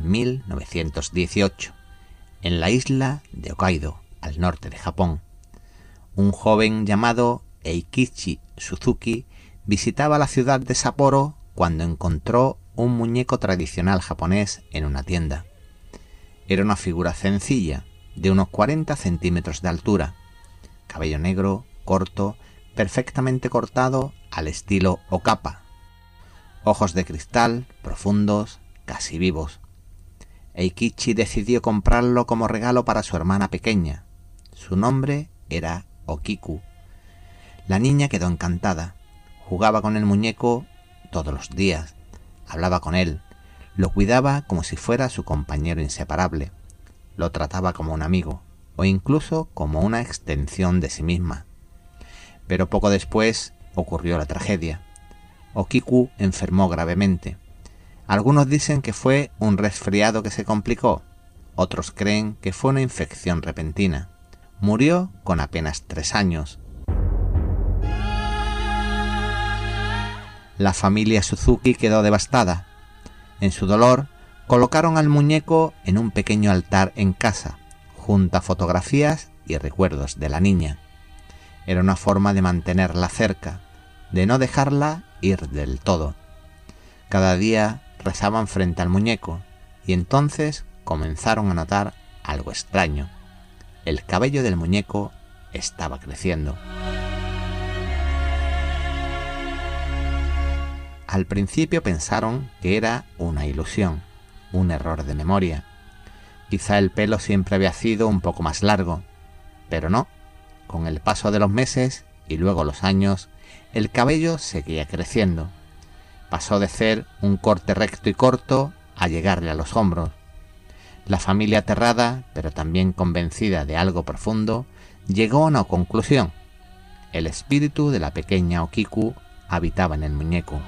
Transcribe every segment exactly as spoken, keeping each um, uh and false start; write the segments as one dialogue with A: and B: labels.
A: en mil novecientos dieciocho, en la isla de Hokkaido, al norte de Japón. Un joven llamado Eikichi Suzuki visitaba la ciudad de Sapporo cuando encontró un muñeco tradicional japonés en una tienda. Era una figura sencilla, de unos cuarenta centímetros de altura, cabello negro, corto, perfectamente cortado al estilo Okapa, ojos de cristal, profundos, casi vivos. Eikichi decidió comprarlo como regalo para su hermana pequeña. Su nombre era Okiku. La niña quedó encantada. Jugaba con el muñeco todos los días, hablaba con él, lo cuidaba como si fuera su compañero inseparable, lo trataba como un amigo, o incluso como una extensión de sí misma. Pero poco después ocurrió la tragedia. Okiku enfermó gravemente. Algunos dicen que fue un resfriado que se complicó, otros creen que fue una infección repentina. Murió con apenas tres años. La familia Suzuki quedó devastada. En su dolor, colocaron al muñeco en un pequeño altar en casa, junto a fotografías y recuerdos de la niña. Era una forma de mantenerla cerca, de no dejarla ir del todo. Cada día rezaban frente al muñeco y entonces comenzaron a notar algo extraño. El cabello del muñeco estaba creciendo. Al principio pensaron que era una ilusión, un error de memoria. Quizá el pelo siempre había sido un poco más largo, pero no. Con el paso de los meses y luego los años, el cabello seguía creciendo. Pasó de ser un corte recto y corto a llegarle a los hombros. La familia, aterrada, pero también convencida de algo profundo, llegó a una conclusión. El espíritu de la pequeña Okiku habitaba en el muñeco.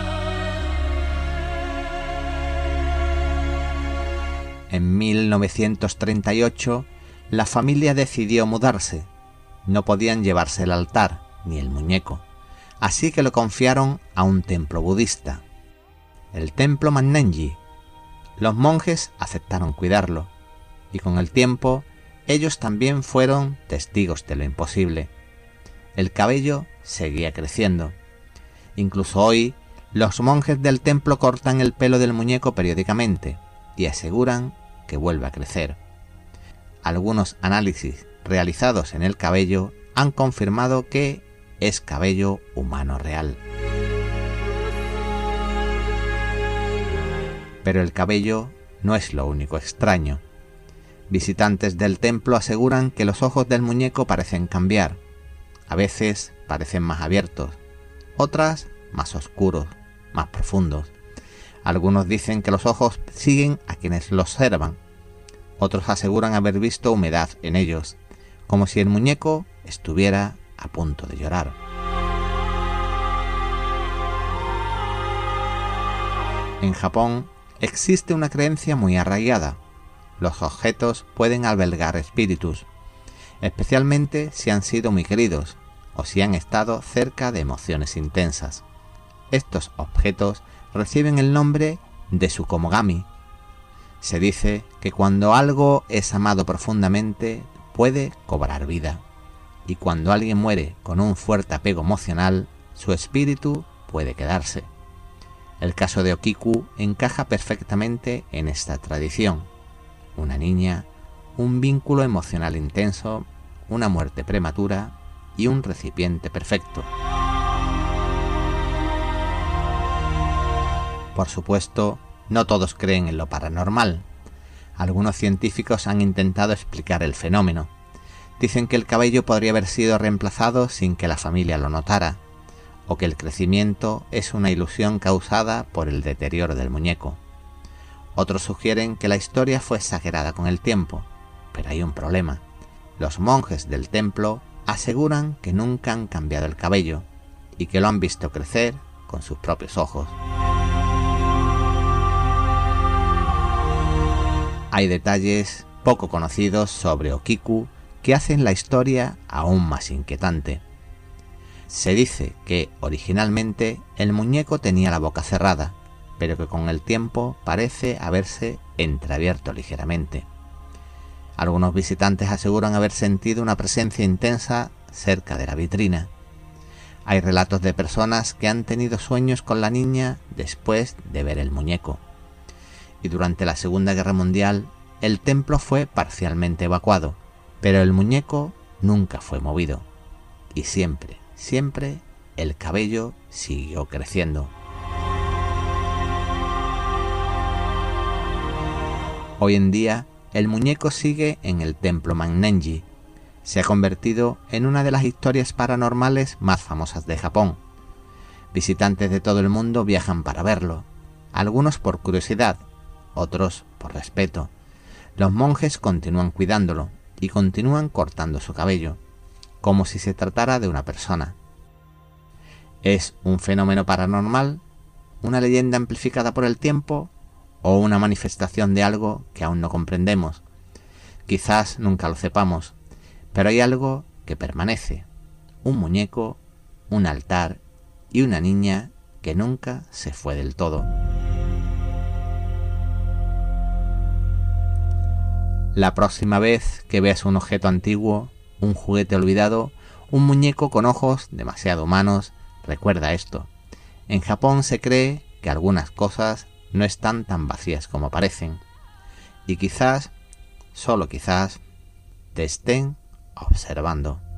A: En mil novecientos treinta y ocho, la familia decidió mudarse. No podían llevarse el altar, ni el muñeco, así que lo confiaron a un templo budista, el templo Mannenji. Los monjes aceptaron cuidarlo, y con el tiempo, ellos también fueron testigos de lo imposible. El cabello seguía creciendo. Incluso hoy, los monjes del templo cortan el pelo del muñeco periódicamente y aseguran que vuelve a crecer. Algunos análisis realizados en el cabello han confirmado que es cabello humano real. Pero el cabello no es lo único extraño. Visitantes del templo aseguran que los ojos del muñeco parecen cambiar. A veces parecen más abiertos, otras más oscuros, más profundos. Algunos dicen que los ojos siguen a quienes los observan. Otros aseguran haber visto humedad en ellos, como si el muñeco estuviera a punto de llorar. En Japón existe una creencia muy arraigada. Los objetos pueden albergar espíritus, especialmente si han sido muy queridos o si han estado cerca de emociones intensas. Estos objetos reciben el nombre de Tsukomogami. Se dice que cuando algo es amado profundamente puede cobrar vida, y cuando alguien muere con un fuerte apego emocional, su espíritu puede quedarse. El caso de Okiku encaja perfectamente en esta tradición. Una niña, un vínculo emocional intenso, una muerte prematura y un recipiente perfecto. Por supuesto, no todos creen en lo paranormal. Algunos científicos han intentado explicar el fenómeno. Dicen que el cabello podría haber sido reemplazado sin que la familia lo notara, o que el crecimiento es una ilusión causada por el deterioro del muñeco. Otros sugieren que la historia fue exagerada con el tiempo, pero hay un problema. Los monjes del templo aseguran que nunca han cambiado el cabello y que lo han visto crecer con sus propios ojos. Hay detalles poco conocidos sobre Okiku que hacen la historia aún más inquietante. Se dice que originalmente el muñeco tenía la boca cerrada, pero que con el tiempo parece haberse entreabierto ligeramente. Algunos visitantes aseguran haber sentido una presencia intensa cerca de la vitrina. Hay relatos de personas que han tenido sueños con la niña después de ver el muñeco. Y durante la Segunda Guerra Mundial, el templo fue parcialmente evacuado, pero el muñeco nunca fue movido. Y siempre, siempre, el cabello siguió creciendo. Hoy en día, el muñeco sigue en el templo Mannenji. Se ha convertido en una de las historias paranormales más famosas de Japón. Visitantes de todo el mundo viajan para verlo, algunos por curiosidad, otros por respeto. Los monjes continúan cuidándolo y continúan cortando su cabello, como si se tratara de una persona. ¿Es un fenómeno paranormal, una leyenda amplificada por el tiempo o una manifestación de algo que aún no comprendemos? Quizás nunca lo sepamos, pero hay algo que permanece: un muñeco, un altar y una niña que nunca se fue del todo. La próxima vez que veas un objeto antiguo, un juguete olvidado, un muñeco con ojos demasiado humanos, recuerda esto: en Japón se cree que algunas cosas no están tan vacías como parecen, y quizás, solo quizás, te estén observando.